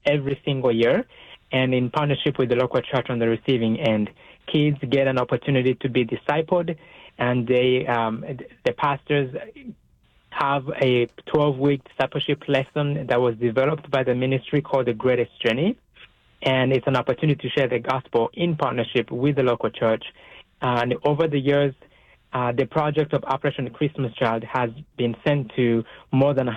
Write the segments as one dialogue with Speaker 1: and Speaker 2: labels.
Speaker 1: every single year, and in partnership with the local church on the receiving end. Kids get an opportunity to be discipled, and the pastors have a 12-week discipleship lesson that was developed by the ministry called The Greatest Journey. And it's an opportunity to share the gospel in partnership with the local church. And over the years, the project of Operation Christmas Child has been sent to more than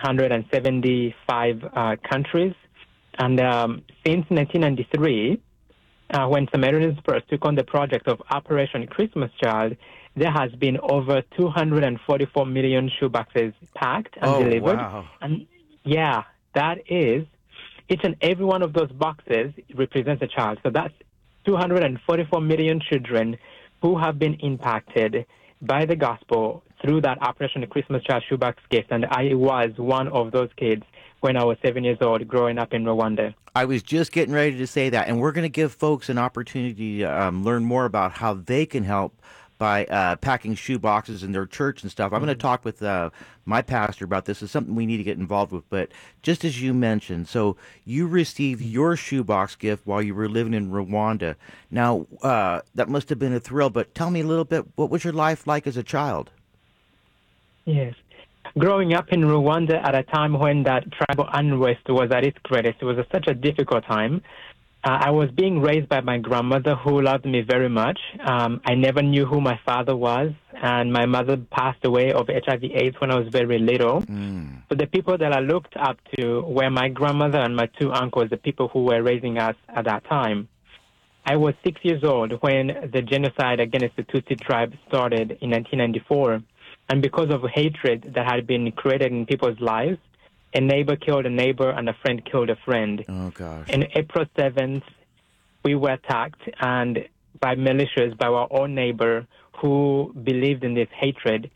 Speaker 1: 175 countries. And since 1993, when Samaritan's Purse took on the project of Operation Christmas Child, there has been over 244 million shoeboxes packed and delivered.
Speaker 2: Wow.
Speaker 1: And yeah, that is, each and every one of those boxes represents a child. So that's 244 million children who have been impacted by the gospel through that Operation Christmas Child shoebox gift. And I was one of those kids when I was 7 years old growing up in Rwanda.
Speaker 2: I was just getting ready to say that, and we're going to give folks an opportunity to learn more about how they can help by packing shoe boxes in their church and stuff. I'm going to talk with my pastor about this. It's something we need to get involved with. But just as you mentioned, so you received your shoebox gift while you were living in Rwanda. Now, that must have been a thrill, but tell me a little bit, what was your life like as a child?
Speaker 1: Yes. Growing up in Rwanda at a time when that tribal unrest was at its greatest, it was such a difficult time. I was being raised by my grandmother, who loved me very much. I never knew who my father was, and my mother passed away of HIV/AIDS when I was very little. So the people that I looked up to were my grandmother and my two uncles, the people who were raising us at that time. I was 6 years old when the genocide against the Tutsi tribe started in 1994. And because of hatred that had been created in people's lives, a neighbor killed a neighbor and a friend killed a friend.
Speaker 2: Oh, gosh.
Speaker 1: On April 7th, we were attacked and by militias, by our own neighbor who believed in this hatred.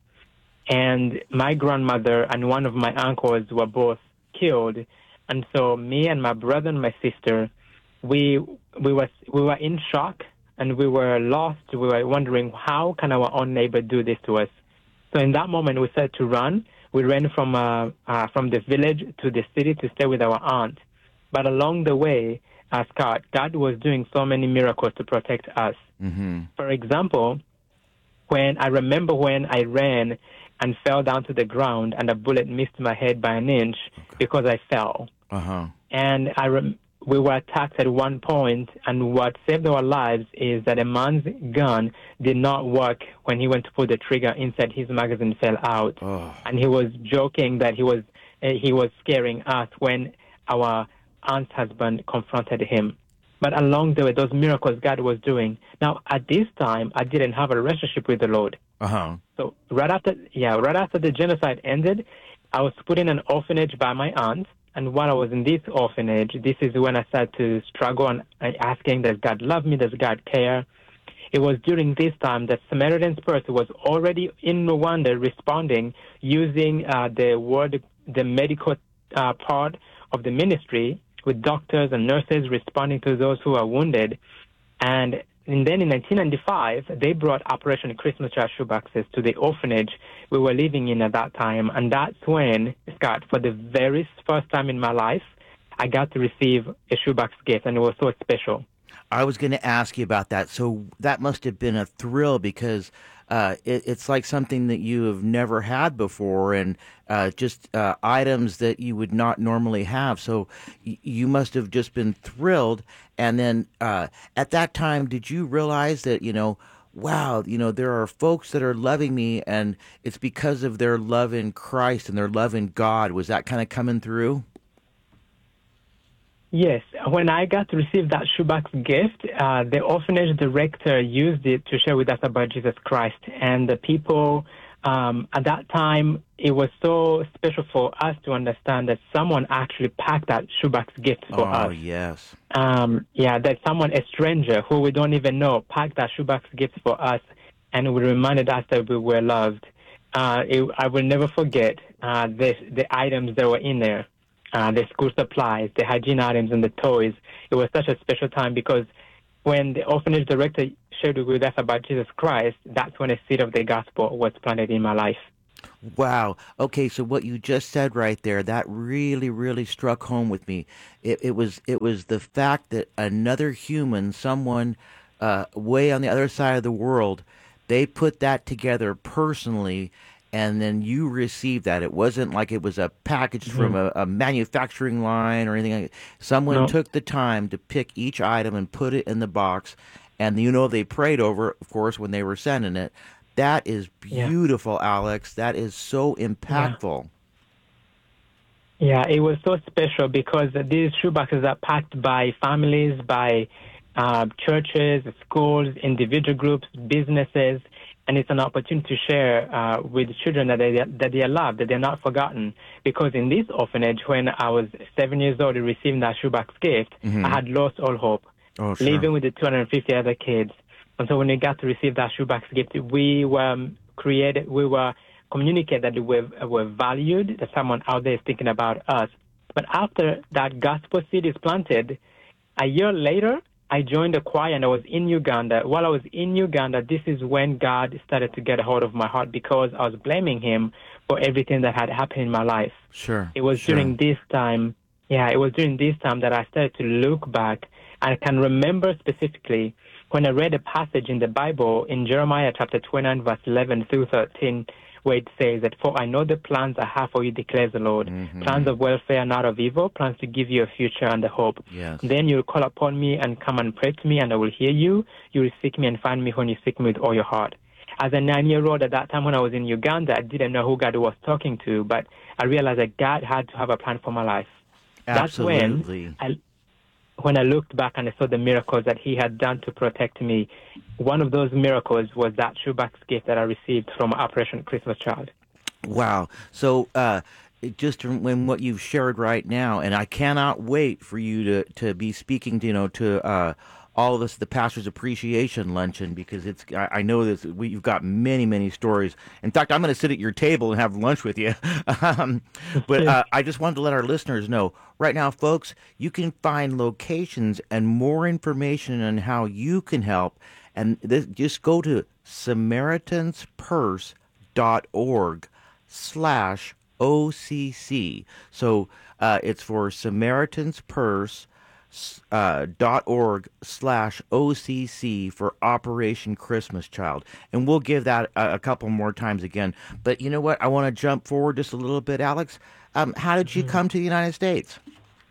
Speaker 1: And my grandmother and one of my uncles were both killed. And so me and my brother and my sister, we were in shock and we were lost. We were wondering, how can our own neighbor do this to us? So in that moment, we started to run. We ran from the village to the city to stay with our aunt. But along the way, Scott, God was doing so many miracles to protect us.
Speaker 2: Mm-hmm.
Speaker 1: For example, when I ran and fell down to the ground and a bullet missed my head by an inch because I fell.
Speaker 2: Uh-huh.
Speaker 1: And we were attacked at one point, and what saved our lives is that a man's gun did not work when he went to pull the trigger. Inside, his magazine fell out.
Speaker 2: Oh.
Speaker 1: And he was joking that he was scaring us when our aunt's husband confronted him. But along the way, those miracles God was doing. Now, at this time, I didn't have a relationship with the Lord.
Speaker 2: Uh-huh.
Speaker 1: So right after the genocide ended, I was put in an orphanage by my aunt. And while I was in this orphanage, this is when I started to struggle and asking, does God love me? Does God care? It was during this time that Samaritan's Purse was already in Rwanda responding using the medical part of the ministry with doctors and nurses responding to those who are wounded. And then in 1995, they brought Operation Christmas Child shoeboxes to the orphanage we were living in at that time. And that's when, Scott, for the very first time in my life, I got to receive a shoebox gift, and it was so special.
Speaker 2: I was going to ask you about that. So that must have been a thrill because it's like something that you have never had before, and just items that you would not normally have. So you must have just been thrilled. And then at that time, did you realize that, wow, there are folks that are loving me, and it's because of their love in Christ and their love in God? Was that kind of coming through?
Speaker 1: Yes. When I got to receive that shoebox gift, the orphanage director used it to share with us about Jesus Christ. And the people at that time, it was so special for us to understand that someone actually packed that shoebox gift for us.
Speaker 2: Oh, yes.
Speaker 1: That someone, a stranger who we don't even know, packed that shoebox gift for us and reminded us that we were loved. I will never forget the items that were in there. The school supplies, the hygiene items, and the toys. It was such a special time because when the orphanage director shared with us about Jesus Christ, that's when a seed of the gospel was planted in my life.
Speaker 2: Wow. Okay, so what you just said right there, that really, really struck home with me. It was the fact that another human, someone way on the other side of the world, they put that together personally, and then you received that. It wasn't like it was a package from
Speaker 1: Mhm.
Speaker 2: a manufacturing line or anything like. Someone
Speaker 1: No,
Speaker 2: took the time to pick each item and put it in the box, and they prayed over it, of course, when they were sending it. That is
Speaker 1: yeah,
Speaker 2: beautiful, Alex. That is so
Speaker 1: yeah.
Speaker 2: impactful.
Speaker 1: Yeah, it was so special because these shoeboxes are packed by families, by churches, schools, individual groups, businesses, and it's an opportunity to share with children that they are loved, that they're not forgotten. Because in this orphanage, when I was 7 years old, receiving that shoebox gift, I
Speaker 2: Hmm.
Speaker 1: had lost all hope,
Speaker 2: Oh, sure.
Speaker 1: living with the 250 other kids. And so when we got to receive that shoebox gift, we were communicated that we're valued, that someone out there is thinking about us. But after that gospel seed is planted, a year later, I joined the choir and I was in Uganda. While I was in Uganda, this is when God started to get a hold of my heart because I was blaming Him for everything that had happened in my life.
Speaker 2: Sure.
Speaker 1: It was
Speaker 2: Sure.
Speaker 1: during this time, yeah, it was during this time that I started to look back. I can remember specifically when I read a passage in the Bible in Jeremiah chapter 29, verse 11 through 13, where it says that, "For I know the plans I have for you, declares the Lord, plans
Speaker 2: Hmm.
Speaker 1: of welfare, not of evil, plans to give you a future and a hope.
Speaker 2: Yes.
Speaker 1: Then you'll call upon me and come and pray to me, and I will hear you. You will seek me and find me when you seek me with all your heart." As a 9 year old at that time when I was in Uganda, I didn't know who God was talking to, but I realized that God had to have a plan for my life. That's
Speaker 2: Absolutely.
Speaker 1: when I looked back and I saw the miracles that He had done to protect me. One of those miracles was that shoebox gift that I received from Operation Christmas Child.
Speaker 2: Wow. So, just when what you've shared right now, and I cannot wait for you to be speaking, to all of us, the Pastor's Appreciation Luncheon, because I know that you've got many, many stories. In fact, I'm going to sit at your table and have lunch with you. um, but
Speaker 1: Yeah.
Speaker 2: I just wanted to let our listeners know right now, folks, you can find locations and more information on how you can help. And just go to SamaritansPurse.org/OCC. So it's for SamaritansPurse.org/OCC for Operation Christmas Child. And we'll give that a couple more times again. But you know what? I want to jump forward just a little bit, Alex. How did you
Speaker 1: Mhm.
Speaker 2: come to the United States?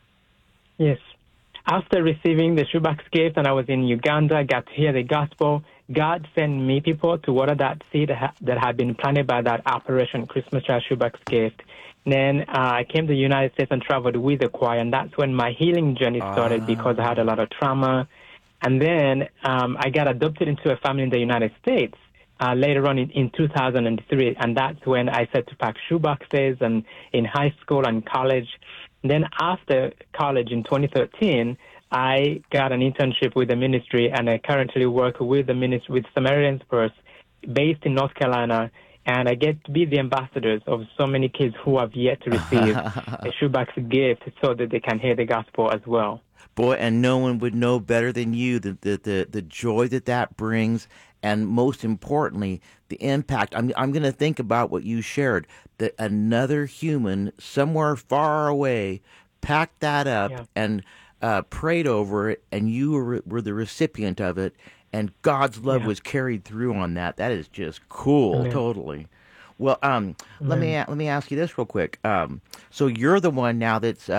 Speaker 1: Yes. After receiving the shoebox gift and I was in Uganda, I got to hear the gospel. God sent me people to water that seed that had been planted by that Operation Christmas Child shoebox gift. Then I came to the United States and traveled with the choir, and that's when my healing journey started because I had a
Speaker 2: Ah.
Speaker 1: lot of trauma. And then I got adopted into a family in the United States later on in 2003, and that's when I started to pack shoeboxes and in high school and college. Then after college in 2013, I got an internship with the ministry, and I currently work with the ministry with Samaritan's Purse, based in North Carolina, and I get to be the ambassadors of so many kids who have yet to receive a shoebox gift, so that they can hear the gospel as well.
Speaker 2: Boy, and no one would know better than you the joy that brings, and most importantly, the impact. I'm going to think about what you shared, that another human somewhere far away packed that up
Speaker 1: Yeah.
Speaker 2: and prayed over it, and you were the recipient of it, and God's love
Speaker 1: Yeah.
Speaker 2: was carried through on that. That is just cool,
Speaker 1: Amen.
Speaker 2: totally. Well,
Speaker 1: Amen.
Speaker 2: let me ask you this real quick. So you're the one now that's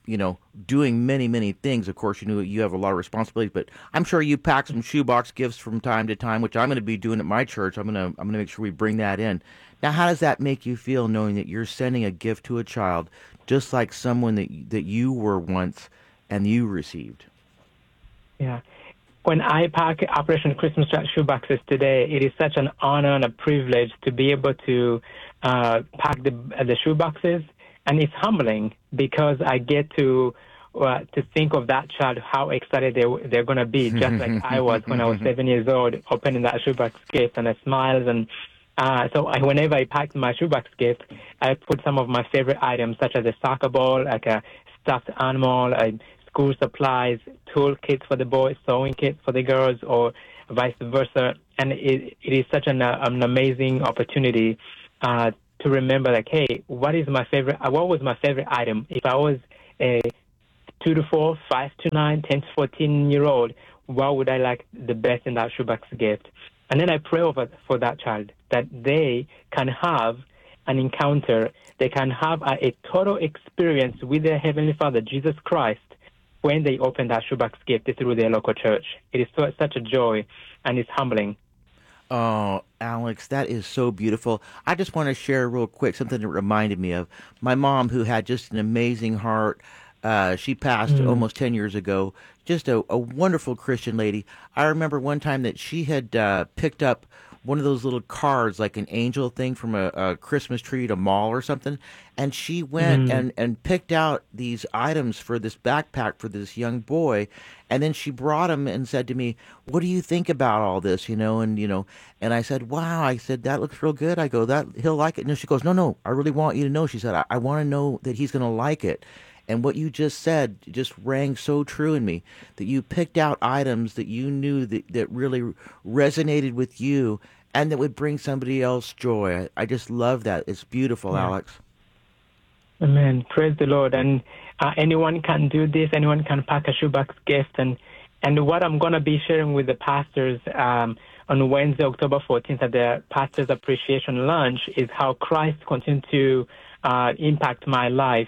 Speaker 2: doing many many things. Of course, you have a lot of responsibilities, but I'm sure you pack some shoebox gifts from time to time, which I'm going to be doing at my church. I'm going to make sure we bring that in. Now, how does that make you feel knowing that you're sending a gift to a child, just like someone that you were once and you received?
Speaker 1: Yeah. When I pack Operation Christmas Child shoeboxes today, it is such an honor and a privilege to be able to pack the shoeboxes, and it's humbling because I get to think of that child, how excited they're going to be, just like I was when I was 7 years old, opening that shoebox gift, and I smiled. And whenever I packed my shoebox gift, I put some of my favorite items, such as a soccer ball, like a stuffed animal, school supplies, tool kits for the boys, sewing kits for the girls, or vice versa. And it is such an amazing opportunity to remember, like, hey, what was my favorite item? If I was a 2 to 4, 5 to 9, 10 to 14-year-old, what would I like the best in that shoebox gift? And then I pray for that child that they can have an encounter, they can have a total experience with their Heavenly Father, Jesus Christ, when they open that shoebox gift through their local church. It is such a joy, and it's humbling.
Speaker 2: Oh, Alex, that is so beautiful. I just want to share real quick something that reminded me of my mom, who had just an amazing heart. She passed almost 10 years ago. Just a wonderful Christian lady. I remember one time that she had picked up one of those little cards, like an angel thing from a Christmas tree at a mall or something. And she went and picked out these items for this backpack for this young boy. And then she brought him and said to me, "What do you think about all this?" And I said, "Wow." I said, "That looks real good." I go, "That he'll like it." And she goes, No, I really want you to know." She said, I want to know that he's going to like it. And what you just said just rang so true in me, that you picked out items that you knew that really resonated with you and that would bring somebody else joy. I just love that. It's beautiful,
Speaker 1: Yeah.
Speaker 2: Alex.
Speaker 1: Amen. Praise the Lord. And anyone can do this. Anyone can pack a shoebox gift. And what I'm going to be sharing with the pastors on Wednesday, October 14th, at the Pastors Appreciation Lunch is how Christ continued to impact my life.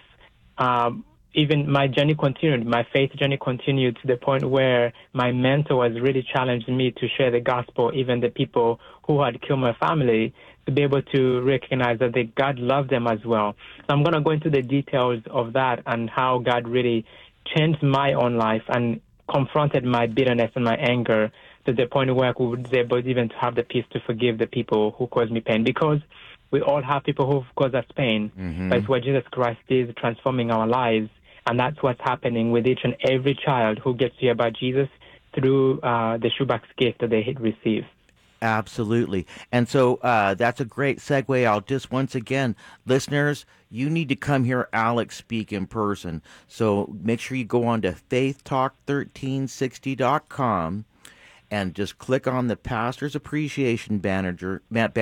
Speaker 1: Even my journey continued, my faith journey continued to the point where my mentor has really challenged me to share the gospel, even the people who had killed my family, to be able to recognize that God loved them as well. So I'm going to go into the details of that and how God really changed my own life and confronted my bitterness and my anger to the point where I was able even to have the peace to forgive the people who caused me pain. Because we all have people who've caused us pain. That's what Jesus Christ is, transforming our lives. And that's what's happening with each and every child who gets to hear about Jesus through the shoebox gift that they receive.
Speaker 2: Absolutely. And so that's a great segue. I'll just once again, listeners, you need to come hear Alex speak in person. So make sure you go on to faithtalk1360.com and just click on the Pastor's Appreciation banner,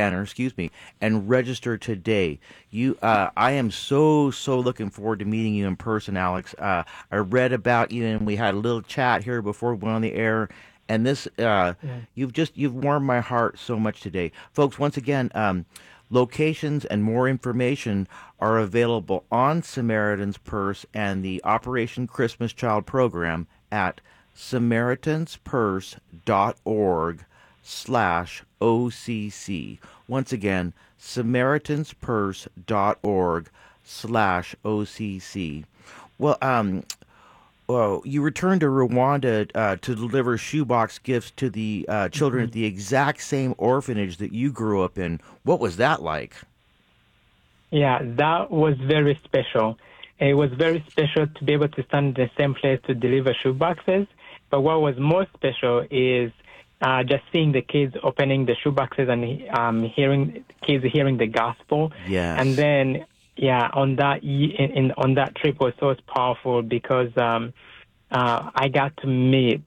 Speaker 2: and register today. I am so looking forward to meeting you in person, Alex. I read about you, and we had a little chat here before we went on the air. And this, you've warmed my heart so much today, folks. Once again, locations and more information are available on Samaritan's Purse and the Operation Christmas Child program at SamaritansPurse.org/OCC. Once again, SamaritansPurse.org/OCC. Well, you returned to Rwanda to deliver shoebox gifts to the children at the exact same orphanage that you grew up in. What was that like?
Speaker 1: Yeah, that was very special. It was very special to be able to stand in the same place to deliver shoeboxes. But what was more special is just seeing the kids opening the shoeboxes and hearing the gospel.
Speaker 2: Yes.
Speaker 1: And then, on that trip was so powerful because I got to meet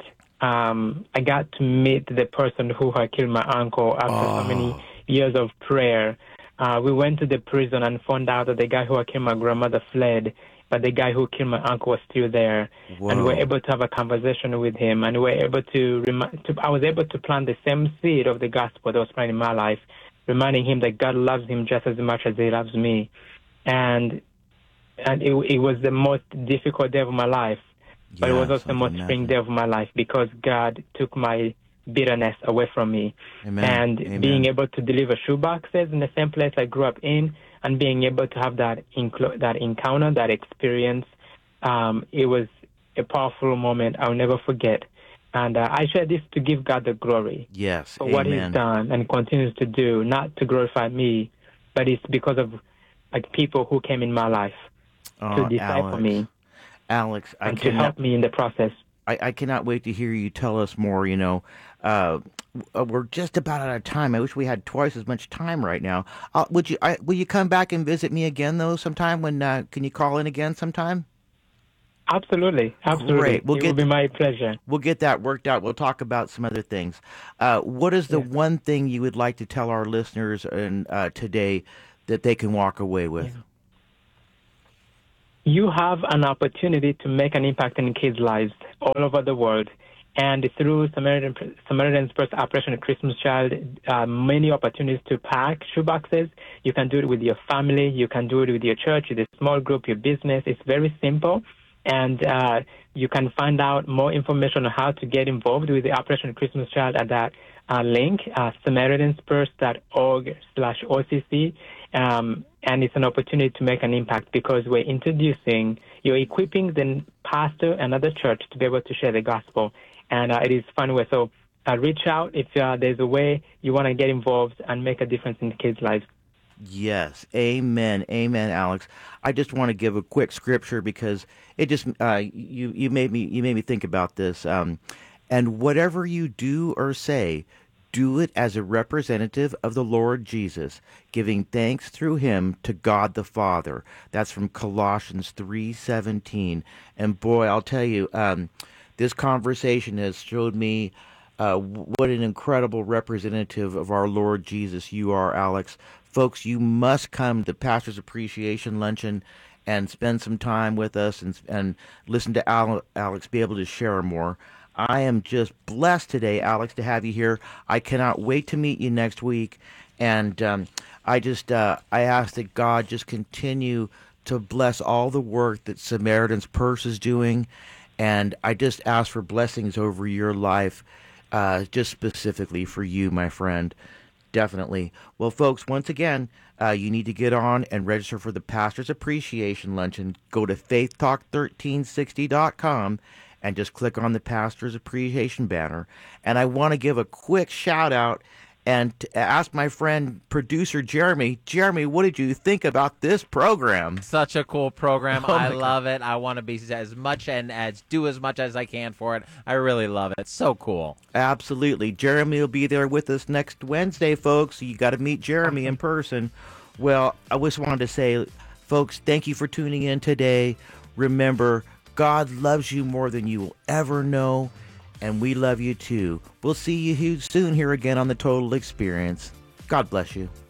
Speaker 1: the person who had killed my uncle after so many years of prayer. We went to the prison and found out that the guy who had killed my grandmother fled, but the guy who killed my uncle was still there.
Speaker 2: Whoa.
Speaker 1: And we were able to have a conversation with him, and I was able to plant the same seed of the gospel that was planted in my life, reminding him that God loves him just as much as he loves me. And it was the most difficult day of my life, but it was also the most freeing day of my life because God took my bitterness away from me.
Speaker 2: Amen.
Speaker 1: And being able to deliver shoeboxes in the same place I grew up in, and being able to have that encounter, that experience, it was a powerful moment I'll never forget. And I share this to give God the glory.
Speaker 2: Yes,
Speaker 1: for what He's done and continues to do, not to glorify me, but it's because of people who came in my life to disciple me.
Speaker 2: Alex,
Speaker 1: and to help me in the process.
Speaker 2: I cannot wait to hear you tell us more. We're just about out of time. I wish we had twice as much time right now. Will you come back and visit me again, though, sometime? Can you call in again sometime?
Speaker 1: Absolutely.
Speaker 2: Great.
Speaker 1: It will be my pleasure.
Speaker 2: We'll get that worked out. We'll talk about some other things. What is the one thing you would like to tell our listeners today that they can walk away with?
Speaker 1: Yeah. You have an opportunity to make an impact in kids' lives all over the world. And through Samaritan's Purse Operation Christmas Child, many opportunities to pack shoeboxes. You can do it with your family. You can do it with your church, with a small group, your business. It's very simple. And you can find out more information on how to get involved with the Operation Christmas Child at that link, SamaritansPurse.org/OCC. And it's an opportunity to make an impact because you're equipping the pastor and other church to be able to share the gospel. And it is a fun way. So reach out if there's a way you want to get involved and make a difference in the kids' lives.
Speaker 2: Yes, amen, amen, Alex. I just want to give a quick scripture because it just you made me think about this. And whatever you do or say, do it as a representative of the Lord Jesus, giving thanks through him to God the Father. That's from Colossians 3:17. And boy, I'll tell you, this conversation has showed me what an incredible representative of our Lord Jesus you are, Alex. Folks, you must come to Pastor's Appreciation Luncheon and spend some time with us and listen to Alex be able to share more. I am just blessed today, Alex, to have you here. I cannot wait to meet you next week. And I ask that God just continue to bless all the work that Samaritan's Purse is doing. And I just ask for blessings over your life, just specifically for you, my friend. Definitely. Well, folks, once again, you need to get on and register for the Pastor's Appreciation Luncheon. Go to faithtalk1360.com and just click on the Pastor's Appreciation banner. And I want to give a quick shout out and ask my friend producer Jeremy. Jeremy, what did you think about this program?
Speaker 3: Such a cool program.
Speaker 2: Oh
Speaker 3: I
Speaker 2: my
Speaker 3: love it. I want to be as much and do as much as I can for it. I really love it. It's so cool.
Speaker 2: Absolutely. Jeremy will be there with us next Wednesday, folks. You got to meet Jeremy in person. Well, I just wanted to say, folks, thank you for tuning in today. Remember, God loves you more than you will ever know, and we love you too. We'll see you soon here again on The Total Experience. God bless you.